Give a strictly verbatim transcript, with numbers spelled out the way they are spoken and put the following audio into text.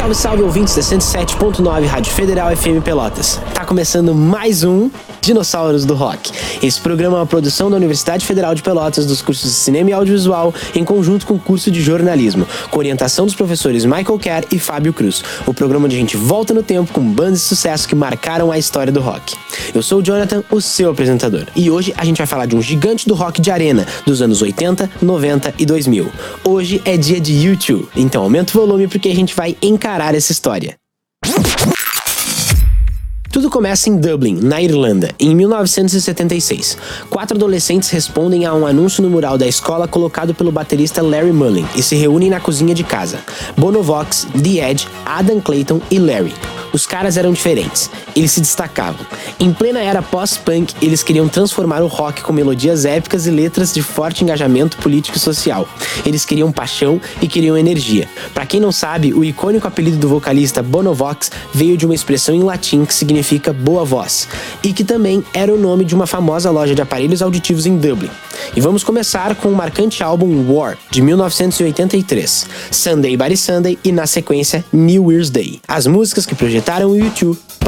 Salve, salve, ouvintes da cento e sete ponto nove Rádio Federal F M Pelotas. Tá começando mais um Dinossauros do Rock. Esse programa é uma produção da Universidade Federal de Pelotas dos cursos de Cinema e Audiovisual em conjunto com o curso de Jornalismo, com orientação dos professores Michael Kerr e Fábio Cruz. O programa onde a gente volta no tempo com bandas de sucesso que marcaram a história do rock. Eu sou o Jonathan, o seu apresentador. E hoje a gente vai falar de um gigante do rock de arena dos anos oitenta, noventa e dois mil. Hoje é dia de U dois, então aumenta o volume porque a gente vai encarar essa história. Tudo começa em Dublin, na Irlanda, em mil novecentos e setenta e seis. Quatro adolescentes respondem a um anúncio no mural da escola colocado pelo baterista Larry Mullen e se reúnem na cozinha de casa. Bono Vox, The Edge, Adam Clayton e Larry. Os caras eram diferentes, eles se destacavam. Em plena era pós-punk, eles queriam transformar o rock com melodias épicas e letras de forte engajamento político e social. Eles queriam paixão e queriam energia. Pra quem não sabe, o icônico apelido do vocalista Bono Vox veio de uma expressão em latim que significa boa voz, e que também era o nome de uma famosa loja de aparelhos auditivos em Dublin. E vamos começar com o marcante álbum War, de mil novecentos e oitenta e três, Sunday Bloody Sunday e, na sequência, New Year's Day. As músicas que projetaram o U dois